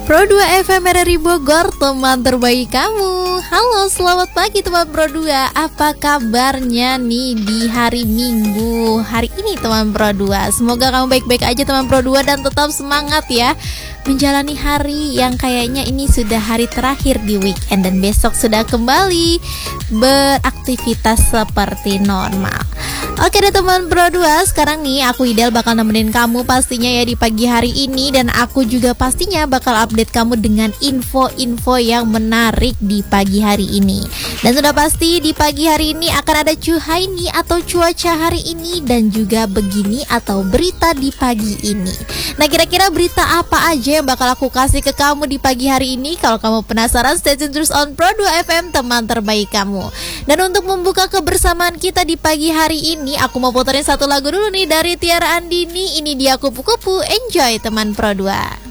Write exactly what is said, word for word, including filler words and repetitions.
Pro dua F M R R I Bogor, teman terbaik kamu. Halo, selamat pagi teman Pro dua. Apa kabarnya nih di hari Minggu hari ini teman Pro dua? Semoga kamu baik-baik aja teman Pro dua dan tetap semangat ya menjalani hari yang kayaknya ini sudah hari terakhir di weekend dan besok sudah kembali beraktivitas seperti normal. Oke deh teman Pro dua, sekarang nih aku Idel bakal nemenin kamu pastinya ya di pagi hari ini. Dan aku juga pastinya bakal update kamu dengan info-info yang menarik di pagi hari ini. Dan sudah pasti di pagi hari ini akan ada cuhaini atau cuaca hari ini, dan juga begini atau berita di pagi ini. Nah, kira-kira berita apa aja yang bakal aku kasih ke kamu di pagi hari ini? Kalau kamu penasaran, stay tune terus on Pro dua F M, teman terbaik kamu. Dan untuk membuka kebersamaan kita di pagi hari ini, aku mau puterin satu lagu dulu nih dari Tiara Andini. Ini dia Kupu-Kupu. Enjoy teman Pro dua.